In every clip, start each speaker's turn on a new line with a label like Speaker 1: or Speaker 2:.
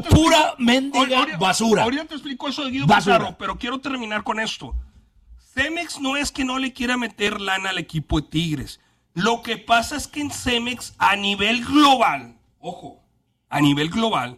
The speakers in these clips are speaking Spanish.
Speaker 1: Pura mendiga basura.
Speaker 2: Ahorita te explico eso de Guido
Speaker 1: basura.
Speaker 2: Pizarro, pero quiero terminar con esto. Cemex no es que no le quiera meter lana al equipo de Tigres. Lo que pasa es que en Cemex, a nivel global, ojo, a nivel global,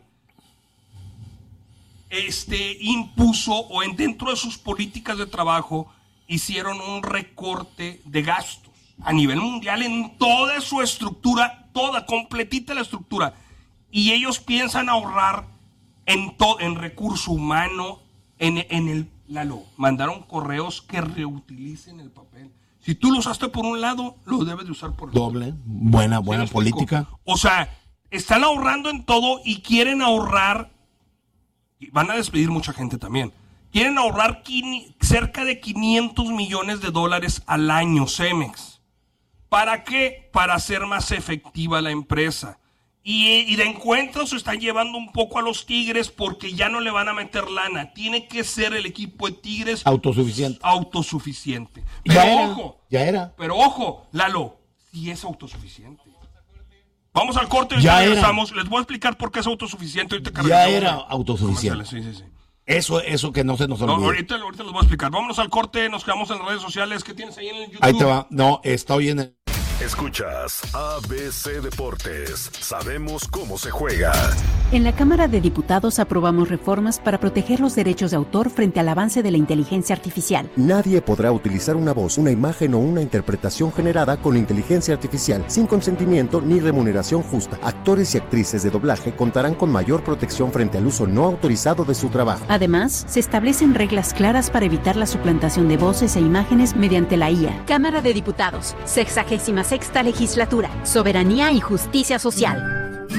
Speaker 2: impuso o dentro de sus políticas de trabajo hicieron un recorte de gastos a nivel mundial en toda su estructura, toda, completita la estructura. Y ellos piensan ahorrar en recurso humano, Lalo, mandaron correos que reutilicen el papel. Si tú lo usaste por un lado, lo debes de usar por el otro.
Speaker 1: Doble, buena política.
Speaker 2: O sea, están ahorrando en todo y quieren ahorrar. Van a despedir mucha gente también. Quieren ahorrar cerca de $500 millones al año, Cemex. ¿Para qué? Para hacer más efectiva la empresa. Y de encuentro se están llevando un poco a los Tigres porque ya no le van a meter lana. Tiene que ser el equipo de Tigres autosuficiente. Pero Pero ojo, Lalo, si es autosuficiente. Vamos al corte y regresamos. Les voy a explicar por qué es autosuficiente.
Speaker 1: Ya era autosuficiente.
Speaker 2: Sí.
Speaker 1: Eso que no se nos olvide.
Speaker 2: No, ahorita les voy a explicar. Vámonos al corte, nos quedamos en las redes sociales. ¿Qué tienes ahí en el YouTube?
Speaker 1: Ahí te va. No, estoy en el...
Speaker 3: Escuchas ABC Deportes. Sabemos cómo se juega.
Speaker 4: En la Cámara de Diputados aprobamos reformas para proteger los derechos de autor frente al avance de la inteligencia artificial.
Speaker 5: Nadie podrá utilizar una voz, una imagen o una interpretación generada con inteligencia artificial sin consentimiento ni remuneración justa. Actores y actrices de doblaje contarán con mayor protección frente al uso no autorizado de su trabajo.
Speaker 4: Además, se establecen reglas claras para evitar la suplantación de voces e imágenes mediante la IA. Cámara de Diputados, 66ª Legislatura, Soberanía y Justicia Social.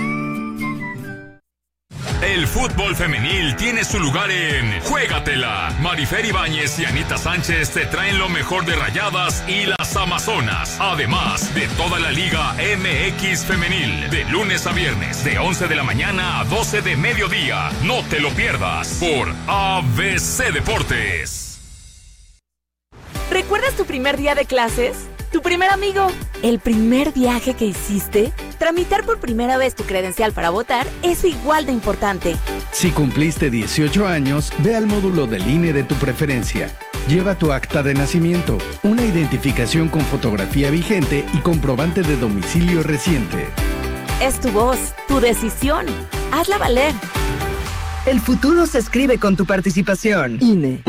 Speaker 6: El fútbol femenil tiene su lugar en Juégatela. Marifer Ibáñez y Anita Sánchez te traen lo mejor de Rayadas y las Amazonas. Además de toda la Liga MX femenil. De lunes a viernes, de 11 de la mañana a 12 de mediodía. No te lo pierdas por ABC Deportes.
Speaker 7: ¿Recuerdas tu primer día de clases? ¿Tu primer amigo? ¿El primer viaje que hiciste? Tramitar por primera vez tu credencial para votar es igual de importante.
Speaker 8: Si cumpliste 18 años, ve al módulo del INE de tu preferencia. Lleva tu acta de nacimiento, una identificación con fotografía vigente y comprobante de domicilio reciente.
Speaker 7: Es tu voz, tu decisión. Hazla valer.
Speaker 9: El futuro se escribe con tu participación. INE.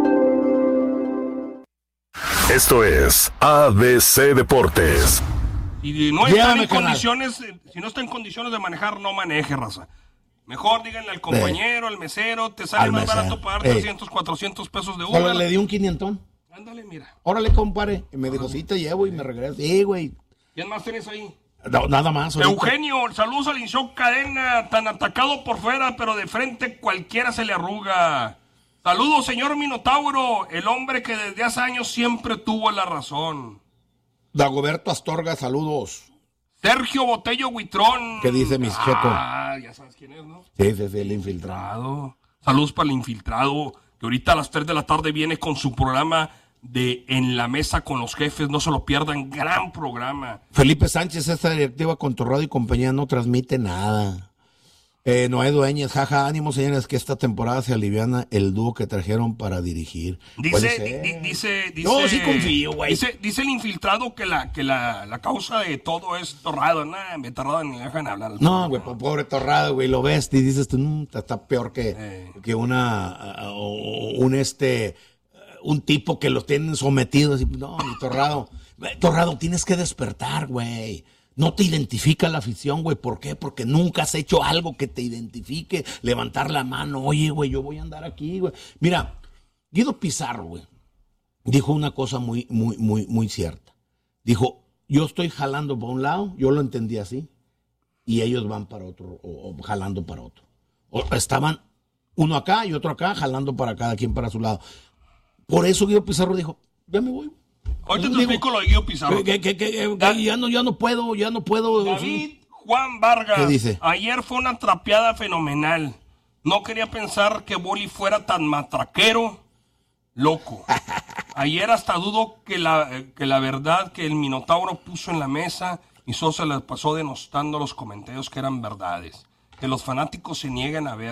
Speaker 3: Esto es ABC Deportes.
Speaker 2: Y no están en condiciones, si no está en condiciones de manejar, no maneje, raza. Mejor díganle al compañero, al mesero, te sale más barato pagar 300, 400 pesos de Uber.
Speaker 1: Solo le di un 500.
Speaker 2: Ándale, mira.
Speaker 1: Órale, compadre. Y me dijo, sí, te llevo y me regreso. Sí, güey.
Speaker 2: ¿Quién más tienes ahí?
Speaker 1: No, nada más. Ahorita.
Speaker 2: Eugenio, saludos al Inshow Cadena, tan atacado por fuera, pero de frente cualquiera se le arruga. Saludos, señor Minotauro, el hombre que desde hace años siempre tuvo la razón.
Speaker 1: Dagoberto Astorga, saludos.
Speaker 2: Sergio Botello Huitrón.
Speaker 1: ¿Qué dice mis checo?
Speaker 2: Ah, ya sabes quién es, ¿no?
Speaker 1: Sí, el infiltrado.
Speaker 2: Saludos para el infiltrado, que ahorita a las 3 de la tarde viene con su programa de En la Mesa con los Jefes. No se lo pierdan, gran programa.
Speaker 1: Felipe Sánchez, esta directiva con Torrado y compañía no transmite nada. Noé Dueñez, jaja, ánimo señores, que esta temporada se aliviana el dúo que trajeron para dirigir.
Speaker 2: Dice.
Speaker 1: No, sí confío, güey.
Speaker 2: Dice el infiltrado que la causa de todo es Torrado. Torrado ni dejan hablar.
Speaker 1: No, güey, pobre Torrado, güey, lo ves y dices tú, está peor que un tipo que los tienen sometidos. No, mi Torrado, tienes que despertar, güey. No te identifica la afición, güey. ¿Por qué? Porque nunca has hecho algo que te identifique. Levantar la mano. Oye, güey, yo voy a andar aquí, güey. Mira, Guido Pizarro, güey, dijo una cosa muy, muy, muy, muy cierta. Dijo, yo estoy jalando para un lado, yo lo entendí así, y ellos van para otro, o jalando para otro. Estaban uno acá y otro acá, jalando para cada quien para su lado. Por eso Guido Pizarro dijo, ya me voy.
Speaker 2: Ahorita te explico lo de Guido Pizarro.
Speaker 1: Ya no puedo.
Speaker 2: David Juan Vargas.
Speaker 1: ¿Qué dice?
Speaker 2: Ayer fue una trapeada fenomenal. No quería pensar que Boli fuera tan matraquero, loco. Ayer hasta dudo que la verdad que el Minotauro puso en la mesa y solo se le pasó denostando los comentarios que eran verdades. que los fanáticos se niegan a ver.